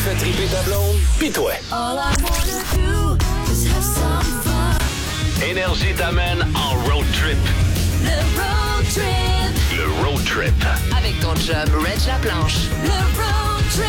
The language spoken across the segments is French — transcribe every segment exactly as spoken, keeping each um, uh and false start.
fait triper ta blonde, pis toi. All I wanna do is have some fun. Énergie t'amène en road trip. Le road trip. Le road trip. Avec ton chum Reg Laplanche. Le road trip.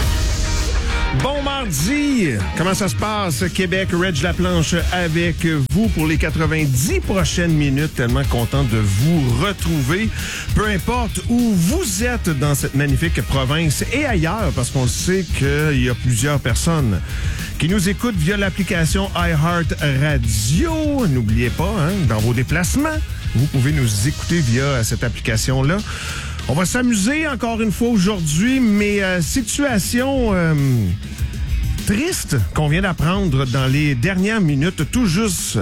Bon mardi! Comment ça se passe? Québec, Reg Laplanche avec vous pour les quatre-vingt-dix prochaines minutes. Tellement content de vous retrouver. Peu importe où vous êtes dans cette magnifique province et ailleurs, parce qu'on sait qu'il y a plusieurs personnes qui nous écoutent via l'application iHeart Radio. N'oubliez pas, hein, dans vos déplacements, vous pouvez nous écouter via cette application-là. On va s'amuser encore une fois aujourd'hui, mais euh, situation euh, triste qu'on vient d'apprendre dans les dernières minutes, tout juste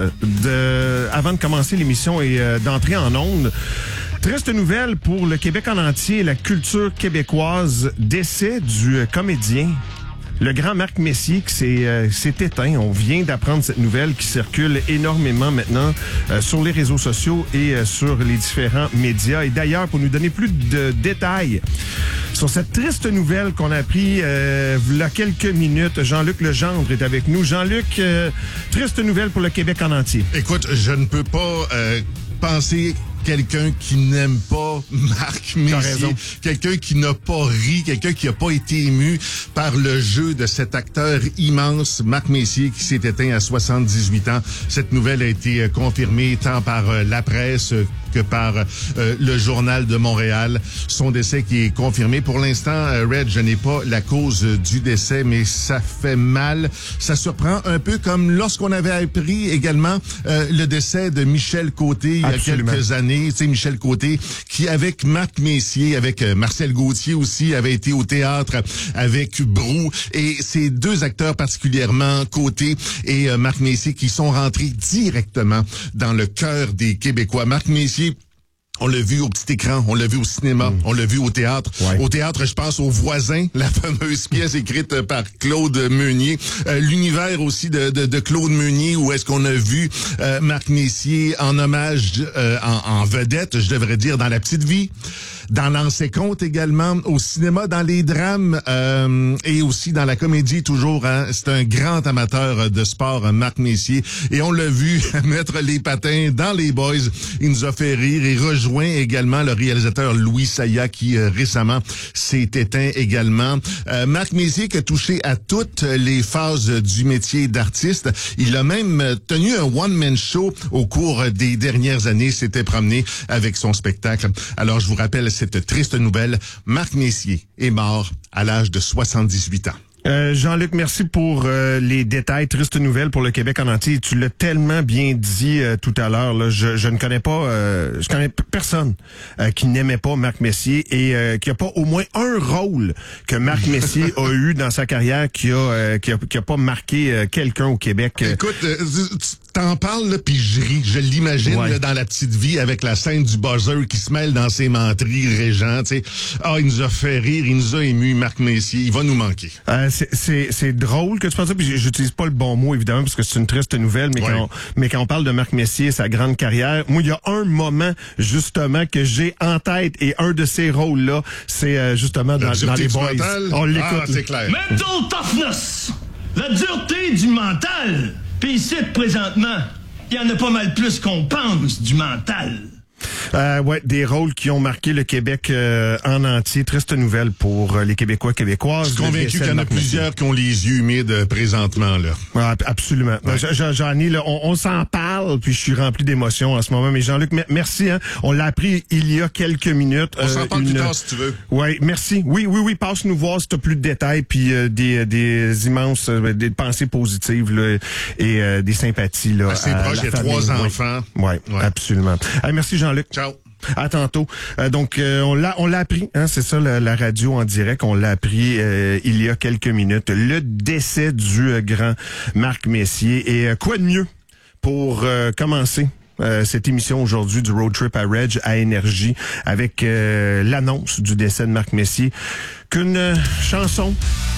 de, avant de commencer l'émission et euh, d'entrer en ondes. Triste nouvelle pour le Québec en entier, la culture québécoise, décès du euh, comédien. Le grand Marc Messier qui s'est, euh, s'est éteint. On vient d'apprendre cette nouvelle qui circule énormément maintenant euh, sur les réseaux sociaux et euh, sur les différents médias. Et d'ailleurs, pour nous donner plus de détails sur cette triste nouvelle qu'on a appris euh, il y a quelques minutes, Jean-Luc Legendre est avec nous. Jean-Luc, euh, triste nouvelle pour le Québec en entier. Écoute, je ne peux pas euh, penser... quelqu'un qui n'aime pas Marc Messier, quelqu'un qui n'a pas ri, quelqu'un qui n'a pas été ému par le jeu de cet acteur immense, Marc Messier, qui s'est éteint à soixante-dix-huit ans. Cette nouvelle a été confirmée tant par euh, la presse que par euh, le Journal de Montréal. Son décès qui est confirmé. Pour l'instant, euh, Red, je n'ai pas la cause du décès, mais ça fait mal. Ça surprend un peu comme lorsqu'on avait appris également euh, le décès de Michel Côté il y a Absolument. quelques années. Tu sais, Michel Côté, qui avec Marc Messier, avec euh, Marcel Gauthier aussi, avait été au théâtre avec Brou. Et ces deux acteurs particulièrement, Côté et euh, Marc Messier, qui sont rentrés directement dans le cœur des Québécois. Marc Messier, on l'a vu au petit écran, on l'a vu au cinéma, mmh. on l'a vu au théâtre. Ouais. Au théâtre, je pense aux Voisins, la fameuse pièce écrite par Claude Meunier. Euh, l'univers aussi de, de, de Claude Meunier, où est-ce qu'on a vu euh, Marc Messier en hommage, euh, en, en vedette, je devrais dire, dans La Petite Vie. Dans L'Ancien Compte également, au cinéma, dans les drames euh, et aussi dans la comédie toujours. Hein, c'est un grand amateur de sport, Marc Messier. Et on l'a vu mettre les patins dans Les Boys. Il nous a fait rire et rejoint également le réalisateur Louis Saya qui euh, récemment s'est éteint également. Euh, Marc Messier qui a touché à toutes les phases du métier d'artiste. Il a même tenu un one-man show au cours des dernières années. S'était promené avec son spectacle. Alors je vous rappelle cette triste nouvelle, Marc Messier est mort à l'âge de soixante-dix-huit ans. Euh, Jean-Luc, merci pour euh, les détails. Triste nouvelle pour le Québec en entier. Tu l'as tellement bien dit euh, tout à l'heure. Là, je, je ne connais pas, euh, je connais personne euh, qui n'aimait pas Marc Messier et euh, qui a pas au moins un rôle que Marc Messier a eu dans sa carrière qui a, euh, qui a, qui a pas marqué euh, quelqu'un au Québec. Écoute, euh, t'en parles là, puis je ris. Je l'imagine ouais. là, dans La Petite Vie avec la scène du buzzer qui se mêle dans ses menteries, Régent. Tu sais, ah, il nous a fait rire, il nous a ému, Marc Messier. Il va nous manquer. Euh, C'est, c'est, c'est drôle que tu penses ça, puis j'utilise pas le bon mot, évidemment, parce que c'est une triste nouvelle, mais, ouais. quand, on, mais quand on parle de Marc Messier, sa grande carrière, moi, il y a un moment, justement, que j'ai en tête, et un de ces rôles-là, c'est euh, justement dans, dans Les Boys. Mental? On l'écoute. Ah, c'est clair. Mental toughness! La dureté du mental! Puis ici, présentement, il y en a pas mal plus qu'on pense du mental. Euh, ouais, des rôles qui ont marqué le Québec euh, en entier. Triste nouvelle pour euh, les Québécois, Québécoises. Je suis convaincu qu'il y en a plusieurs qui ont les yeux humides euh, présentement, là. Ouais, absolument. Ouais. J'en ai, là, on, on s'en parle, puis je suis rempli d'émotions en ce moment. Mais Jean-Luc, merci. Hein, on l'a appris il y a quelques minutes. On euh, s'en parle une... plus tard, si tu veux. Oui, merci. Oui, oui, oui, passe nous voir si tu as plus de détails, puis euh, des, des immenses euh, des pensées positives là, et euh, des sympathies. Là, c'est proche, il y a trois enfants. Oui, ouais, ouais. Absolument. Hey, merci Jean-Luc. Ciao. À tantôt. Euh, donc, euh, on l'a on l'a appris, hein, c'est ça, la, la radio en direct, on l'a appris euh, il y a quelques minutes, le décès du euh, grand Marc Messier. Et euh, quoi de mieux pour euh, commencer euh, cette émission aujourd'hui du Road Trip à Reg à Énergie avec euh, l'annonce du décès de Marc Messier qu'une euh, chanson.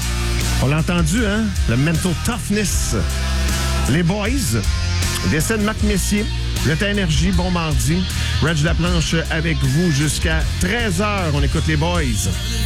On l'a entendu, hein? Le Mental Toughness. Les Boys. Décès de Marc Messier. Vous êtes à Énergie, bon mardi. Reg Laplanche avec vous jusqu'à treize heures. On écoute les Boys.